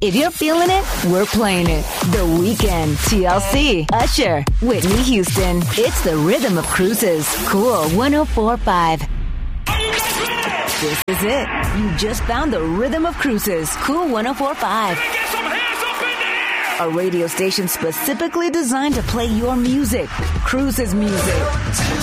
If you're feeling it, we're playing it. The Weeknd, TLC, Usher, Whitney Houston. It's the rhythm of cruises. Cool 104.5. This is it. You just found the rhythm of cruises. Cool 104.5. A radio station specifically designed to play your music. Cruises music.